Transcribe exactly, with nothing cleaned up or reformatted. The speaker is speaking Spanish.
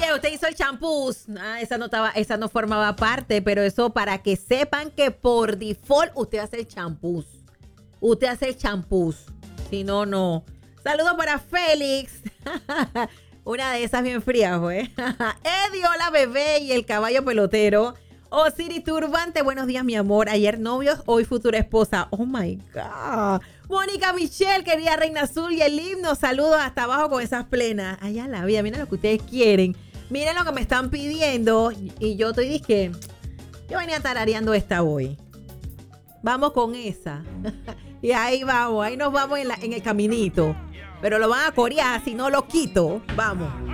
Bebé, usted hizo el champús. Ah, esa no estaba, esa no formaba parte, pero eso para que sepan que por default usted hace el champús. Usted hace el champús. Si no, no. Saludos para Félix. Una de esas bien frías, güey. Eddie, hola bebé y el caballo pelotero. Osiris Turbante, buenos días, mi amor. Ayer novios, hoy futura esposa. Oh my God. Mónica Michelle, querida Reina Azul y el himno. Saludos hasta abajo con esas plenas. Allá la vida, miren lo que ustedes quieren. Miren lo que me están pidiendo. Y yo estoy dije, yo venía tarareando esta hoy. Vamos con esa. Y ahí vamos, ahí nos vamos en, la, en el caminito. Pero lo van a corear si no lo quito. Vamos.